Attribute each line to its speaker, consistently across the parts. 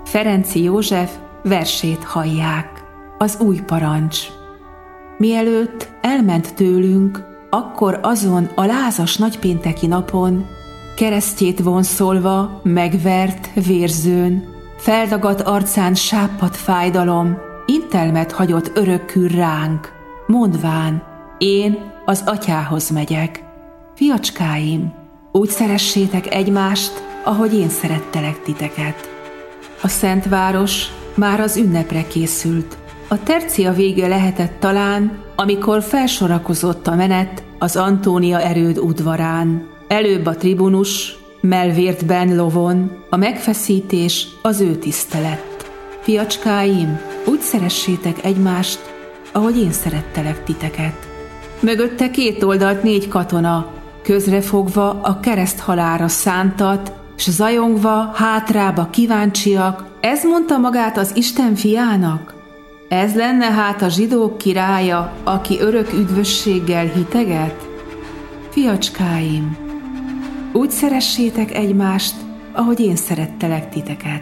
Speaker 1: Ferenczy József versét hallják. Az új parancs. Mielőtt elment tőlünk, akkor azon a lázas nagypénteki napon, keresztjét vonszolva, megvert, vérzőn, feldagadt arcán sápadt fájdalom, intelmet hagyott örökkül ránk, mondván, én az atyához megyek. Fiacskáim, úgy szeressétek egymást, ahogy én szerettelek titeket. A Szentváros már az ünnepre készült. A tercia vége lehetett talán, amikor felsorakozott a menet az Antónia erőd udvarán. Előbb a tribunus, mellvértben lovon, a megfeszítés az ő tisztelet. Fiacskáim, úgy szeressétek egymást, ahogy én szerettelek titeket. Mögötte két oldalt 4 katona, közrefogva a kereszthalálra szántat, s zajongva hátrába kíváncsiak, ez mondta magát az Isten fiának? Ez lenne hát a zsidók királya, aki örök üdvösséggel hiteget? Fiacskáim, úgy szeressétek egymást, ahogy én szerettelek titeket.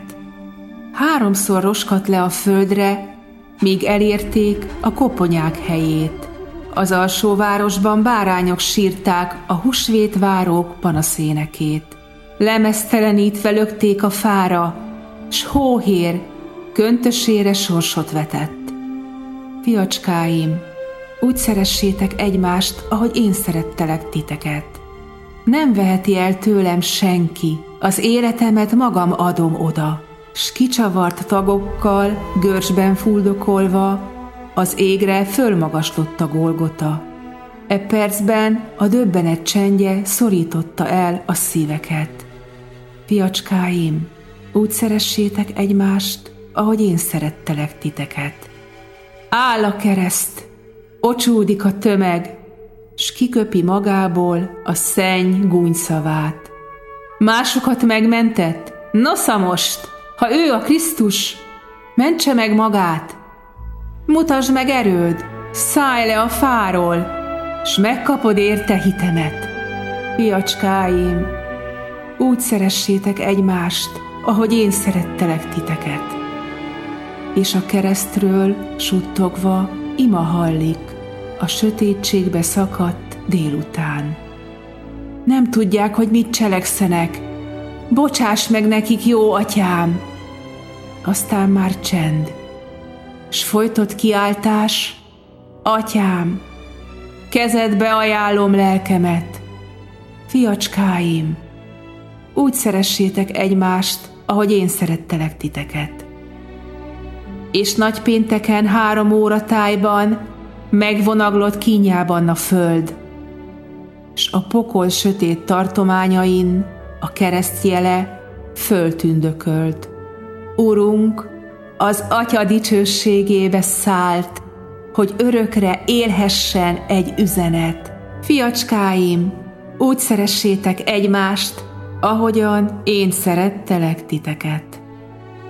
Speaker 1: 3-szor roskadt le a földre, míg elérték a koponyák helyét. Az alsóvárosban bárányok sírták a húsvétvárók panaszénekét. Lemeztelenítve lökték a fára, s hóhér köntösére sorsot vetett. Fiacskáim, úgy szeressétek egymást, ahogy én szerettelek titeket. Nem veheti el tőlem senki, az életemet magam adom oda, s kicsavart tagokkal, görcsben fuldokolva, az égre fölmagaslott a Golgota. E percben a döbbenet csendje szorította el a szíveket. Fiacskáim, úgy szeressétek egymást, ahogy én szerettelek titeket. Áll a kereszt, ocsúdik a tömeg, s kiköpi magából a szenny gúnyszavát. Másokat megmentett? Nosza most, ha ő a Krisztus, mentse meg magát. Mutasd meg erőd, szállj le a fáról, s megkapod érte hitemet. Fiacskáim, úgy szeressétek egymást, ahogy én szerettelek titeket. És a keresztről suttogva ima hallik a sötétségbe szakadt délután. Nem tudják, hogy mit cselekszenek. Bocsáss meg nekik, jó atyám! Aztán már csend, s folytott kiáltás, atyám, kezedbe ajánlom lelkemet. Fiacskáim, úgy szeressétek egymást, ahogy én szerettelek titeket. És nagypénteken 3 óra tájban megvonaglott kínjában a föld, s a pokol sötét tartományain a keresztjele föltündökölt. Urunk az Atya dicsőségébe szállt, hogy örökre élhessen egy üzenet. Fiacskáim, úgy szeressétek egymást, ahogyan én szerettelek titeket.